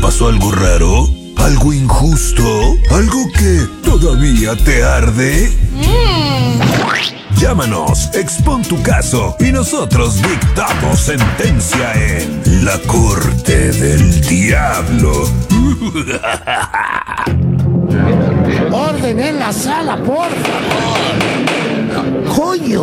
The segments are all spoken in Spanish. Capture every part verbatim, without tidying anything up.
pasó algo raro? ¿Algo injusto? ¿Algo que todavía te arde? Mm. Llámanos, expon tu caso y nosotros dictamos sentencia en La Corte del Diablo. ¡Orden en la sala, por favor! ¡Coño!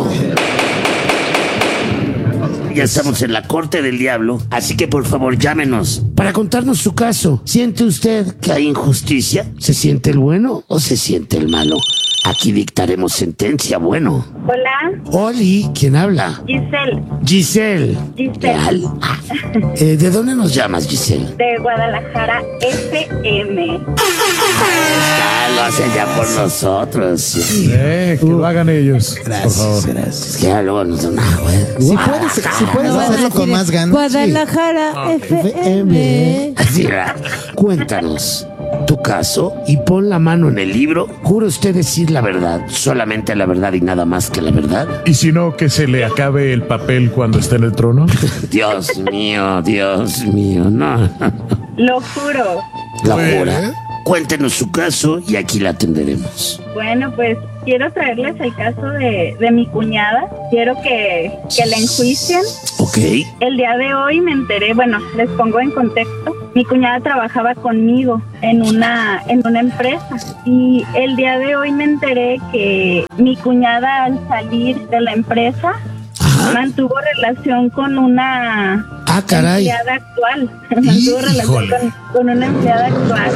Ya estamos en la Corte del Diablo, así que por favor llámenos para contarnos su caso. ¿Siente usted que hay injusticia? ¿Se siente el bueno o se siente el malo? Aquí dictaremos sentencia, bueno. Hola. Oli, ¿quién habla? Giselle. Giselle. Giselle. Ah, eh, ¿De dónde nos llamas, Giselle? De Guadalajara, F M. Ah, lo hacen ya por nosotros. Sí. Eh, que uh, lo hagan ellos. Gracias, por favor. Gracias. Es que ya luego nos dan agua. Si puedes, si puedes no, hacerlo con más ganas. Guadalajara, sí. F M. Sí, cuéntanos tu caso y pon la mano en el libro. ¿Jura usted decir la verdad, solamente la verdad y nada más que la verdad? ¿Y si no, que se le acabe el papel cuando esté en el trono? Dios mío, Dios mío, no. Lo juro. ¿Lo jura? Cuéntenos su caso y aquí la atenderemos. Bueno, pues quiero traerles el caso de, de mi cuñada. Quiero que, que la enjuicien. Ok. El día de hoy me enteré, bueno, les pongo en contexto. Mi cuñada trabajaba conmigo en una, en una empresa y el día de hoy me enteré que mi cuñada al salir de la empresa Ajá. mantuvo relación con una ah, caray. empleada actual. mantuvo relación con, con una empleada actual.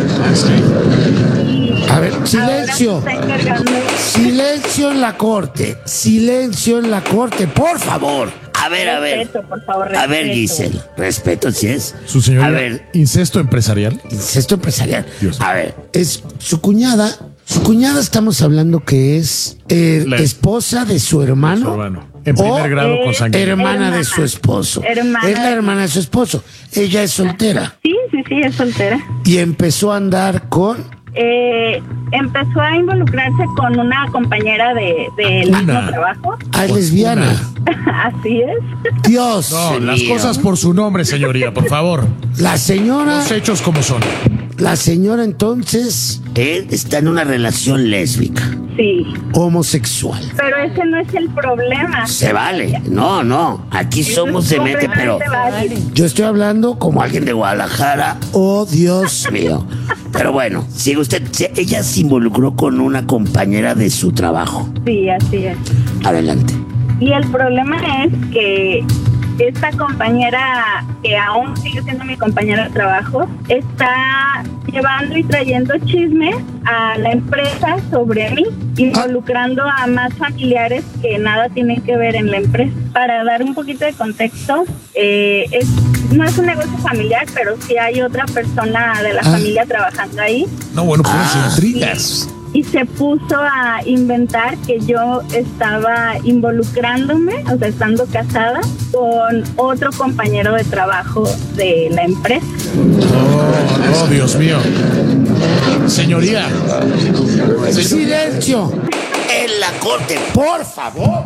Y a ver, silencio. Silencio en la corte. Silencio en la corte, por favor. A ver, a ver. Respeto, por favor, respeto. A ver, Giselle. Respeto, si es. Su señoría. A ver. ¿Incesto empresarial? Incesto empresarial. Dios. A ver, es su cuñada. Su cuñada estamos hablando que es eh, la esposa de su hermano. Su hermano. En primer grado con sangre. Hermana, hermana de su esposo. Hermana. Es la hermana de su esposo. Ella es soltera. Sí, sí, sí, es soltera. Y empezó a andar con... Eh, empezó a involucrarse con una compañera de, de del mismo trabajo. Ah, es lesbiana. Así es. Dios. No, las mío. Cosas por su nombre, señoría, por favor. La señora. Los hechos como son. La señora entonces. Él está en una relación lésbica. Sí. Homosexual. Pero ese no es el problema. Se vale. No, no. Aquí somos de mente, pero. Vale. Yo estoy hablando como alguien de Guadalajara. Oh, Dios mío. Pero bueno, sigue usted. Ella se involucró con una compañera de su trabajo. Sí, así es. Adelante. Y el problema es que esta compañera, que aún sigue siendo mi compañera de trabajo, está llevando y trayendo chismes a la empresa sobre mí, involucrando a más familiares que nada tienen que ver en la empresa. Para dar un poquito de contexto, eh, es, no es un negocio familiar, pero sí hay otra persona de la ah. familia trabajando ahí. No, bueno, pues ah, intrigas. Y se puso a inventar que yo estaba involucrándome, o sea, estando casada, con otro compañero de trabajo de la empresa. Oh, oh Dios mío. Señoría. Silencio. En la corte, por favor.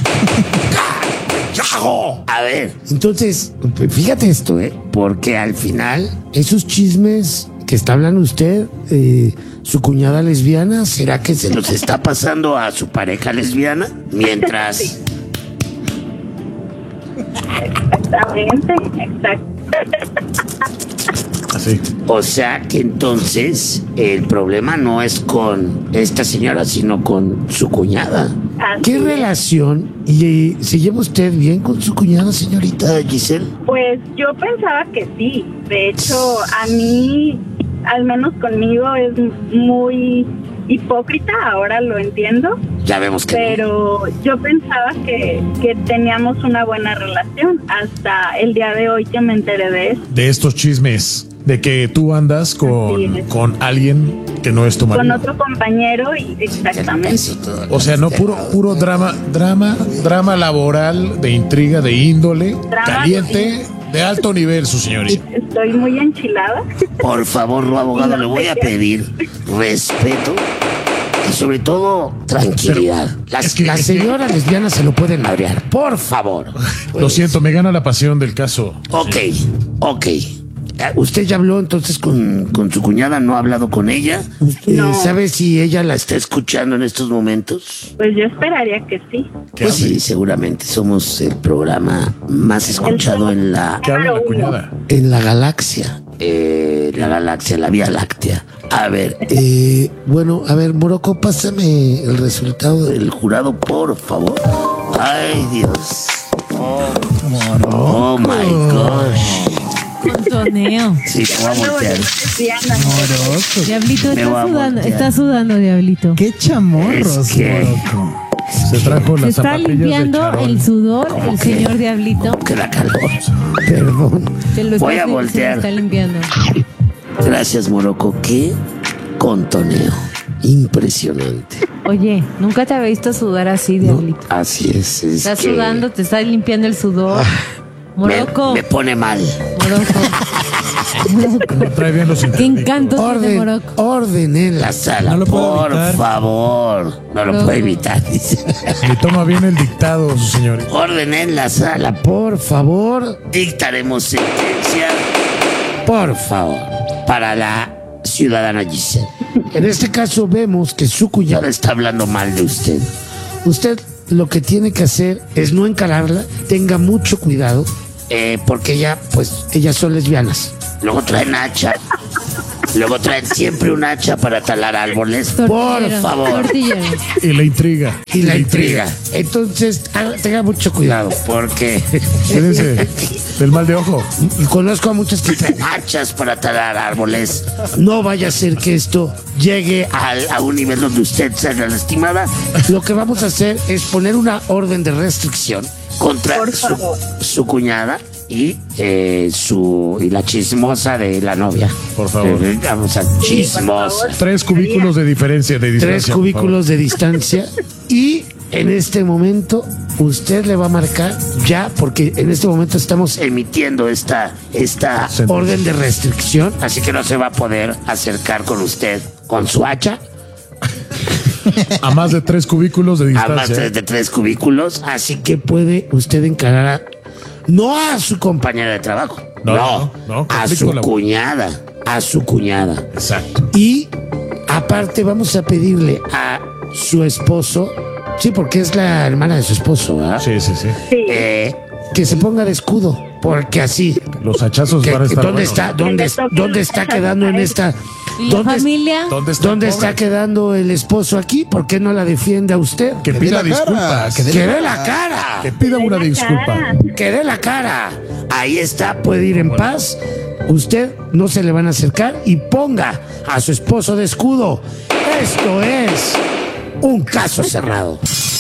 A ver. Entonces, fíjate esto, ¿eh? Porque al final, esos chismes que está hablando usted, eh, su cuñada lesbiana, ¿será que se los está pasando a su pareja lesbiana? Mientras... Sí. Exactamente, exacto. Así. O sea que entonces el problema no es con esta señora, sino con su cuñada. Así ¿Qué es. relación? ¿Y se lleva usted bien con su cuñada, señorita Giselle? Pues yo pensaba que sí. De hecho, a mí, al menos conmigo, es muy hipócrita, ahora lo entiendo. Ya vemos que Pero no. yo pensaba que, que teníamos una buena relación hasta el día de hoy que me enteré de eso. De estos chismes, de que tú andas con, con alguien que no es tu marido. Con otro compañero, y exactamente. O sea, no puro puro drama, drama, drama laboral, de intriga, de índole, drama caliente, y... de alto nivel, su señorita. Estoy muy enchilada. Por favor, abogado, no le voy a pedir respeto y sobre todo tranquilidad. Las, es que, las señoras que... lesbianas se lo pueden madrear, por favor. Pues. Lo siento, me gana la pasión del caso. Ok, ok. ¿Usted ya habló entonces con, con su cuñada? ¿No ha hablado con ella? ¿Usted No. sabe si ella la está escuchando en estos momentos? Pues yo esperaría que sí. Pues sí, seguramente somos el programa más escuchado en la, ¿Qué habla la Número uno. cuñada? en la galaxia. Eh, la galaxia, la Vía Láctea. A ver, eh, bueno, a ver, Morocco, pásame el resultado del jurado, por favor. Ay, Dios. Oh, oh my gosh. Contoneo. Sí, me voy a voltear. Lesbiana. Diablito, Me está voy a sudando, voltear. está sudando, Diablito. ¡Qué chamorros, Es que- Morocco! Se trajo Se las está zapatillas de limpiando charol. el sudor, el que? señor Diablito. Que da calor. Perdón. Se lo Voy está- a se lo voltear. está limpiando. Gracias, Morocco. Qué contoneo. Impresionante. Oye, nunca te había visto sudar así, ¿No? Diablito. Así es. es Estás que sudando, te estás limpiando el sudor. me, Morocco, me pone mal. Morocco. No trae bien los Qué intestinos. encanto tiene Orden, Morocco. orden en la sala, No lo puedo por evitar. favor. No lo No. puede evitar, dice. Ni toma bien el dictado, su señorita. Orden en la sala, por favor. Dictaremos sentencia, por favor, para la ciudadana Giselle. En este caso vemos que su cuñada está hablando mal de usted. Usted lo que tiene que hacer es no encararla, tenga mucho cuidado, eh, porque ella, pues, ellas son lesbianas. Luego traen hacha. Luego traen siempre un hacha para talar árboles. Por Tortilleros, favor. tortilleros. Y la intriga. Y la intriga. Entonces, ah, tenga mucho cuidado, porque Cuídense del mal de ojo. conozco a muchos que traen hachas para talar árboles. No vaya a ser que esto llegue al- a un nivel donde usted salga lastimada. Lo que vamos a hacer es poner una orden de restricción contra Por su, favor. su cuñada y eh, su y la chismosa de la novia. Por favor. Eh, Vamos a chismosa. Tres cubículos de diferencia, de distancia. Tres por cubículos de distancia y en este momento usted le va a marcar ya, porque en este momento estamos emitiendo esta, esta Sentencia. orden de restricción, así que no se va a poder acercar con usted con su hacha favor. A más de tres cubículos de a más distancia. de, de tres cubículos, así que puede usted encarar a, no a su compañera de trabajo, No, no, no, no, a conflicto su laboral. cuñada, a su cuñada. Exacto. Y aparte vamos a pedirle a su esposo, sí, porque es la hermana de su esposo, ¿verdad? Sí, sí, sí. Sí. Eh, que se ponga de escudo, porque así, Los hachazos que- van a estar ¿dónde buenos. está, dónde, dónde está quedando en esta, ¿Y la dónde, familia? ¿Dónde está, dónde el está pobre? quedando el esposo aquí? ¿Por qué no la defiende a usted? Que dé pida la cara, disculpas. que dé Que dé la cara. Que pida una la disculpa. cara. Que dé la cara. Ahí está, puede ir en paz. Usted no se le van a acercar y ponga a su esposo de escudo. Esto es un caso cerrado.